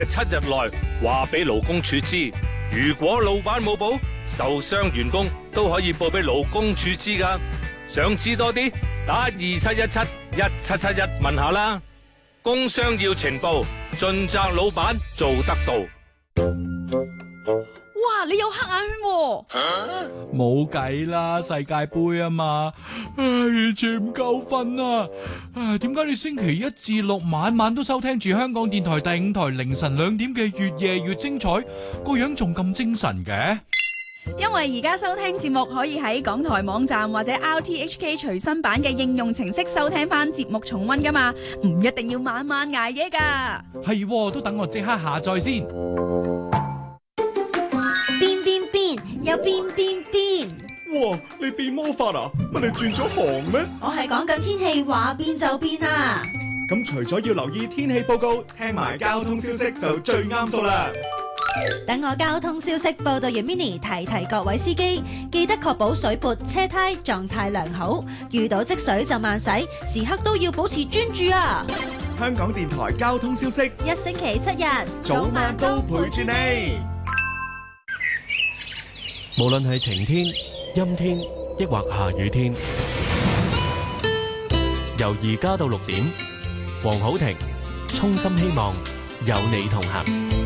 7日內話俾勞工處知。如果老闆冇報，受傷員工都可以報俾勞工處知㗎。想知多啲，打27171771問下啦。工傷要呈報，盡責老闆做得到。 哇！你有黑眼圈喎， 冇計啦，世界盃啊嘛，完全唔夠瞓啊！點解你星期1至6晚晚都收聽住香港電台第5台凌晨2點嘅越夜越精彩，個樣仲咁精神嘅？ 因為而家收聽節目可以喺港台網站或者 RTHK 隨身版嘅應用程式收聽翻節目重溫噶嘛，唔一定要晚晚捱夜噶。 係，都等我即刻下載先。 有變。 哇！你變魔法啊？乜你轉咗行咩？ 我係講緊天氣，話變就變啊！ 咁除咗要留意天氣報告，聽埋交通消息就最啱數啦。 等我交通消息報道完 ，Mini 提各位司機，記得確保水撥、車胎狀態良好，遇到積水就慢駛，時刻都要保持專注啊！ 香港電台交通消息， 一星期7日， 早晚都陪住你。 無論係晴天、陰天，抑或下雨天，由而家到6點，黃好庭衷心希望有你同行。